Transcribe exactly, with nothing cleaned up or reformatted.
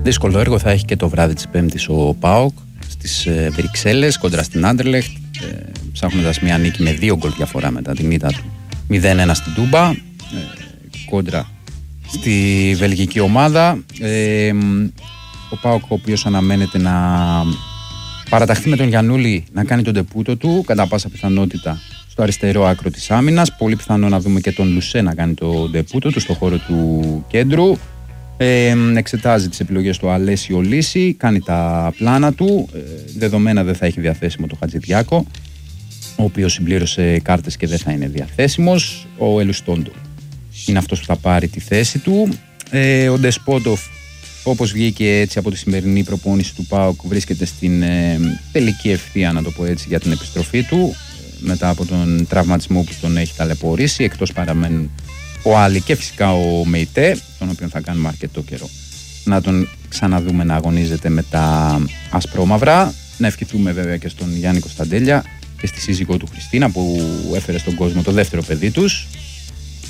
Δύσκολο έργο θα έχει και το βράδυ της Πέμπτης ο ΠΑΟΚ στις Βρυξέλλες κόντρα στην Άντερλεχτ, ε, ψάχνοντας μια νίκη με δύο γκολ διαφορά μετά την ήττα του μηδέν ένα στην Τούμπα, ε, κόντρα στη βελγική ομάδα. ε, ο ΠΑΟΚ, ο οποίος αναμένεται να παραταχθεί με τον Γιαννούλη να κάνει τον ντεπούτο του, κατά πάσα πιθανότητα στο αριστερό άκρο της άμυνας. Πολύ πιθανό να δούμε και τον Λουσέ να κάνει τον ντεπούτο του στο χώρο του κέντρου. Ε, εξετάζει τις επιλογές του Αλέσιο Λύση, κάνει τα πλάνα του. ε, δεδομένα δεν θα έχει διαθέσιμο το Χατζηδιάκο, ο οποίος συμπλήρωσε κάρτες και δεν θα είναι διαθέσιμος. Ο Ελουστόντο είναι αυτός που θα πάρει τη θέση του. ε, ο Ντεσπότοφ, όπως βγήκε έτσι από τη σημερινή προπόνηση του ΠΑΟΚ, βρίσκεται στην ε, τελική ευθεία, να το πω έτσι, για την επιστροφή του μετά από τον τραυματισμό που τον έχει ταλαιπωρήσει. Εκτός παραμένουν ο Άλλη και φυσικά ο Μεϊτέ, τον οποίο θα κάνουμε αρκετό καιρό να τον ξαναδούμε να αγωνίζεται με τα ασπρόμαυρα. Να ευχηθούμε βέβαια και στον Γιάννη Κωνσταντέλια και στη σύζυγό του Χριστίνα, που έφερε στον κόσμο το δεύτερο παιδί τους.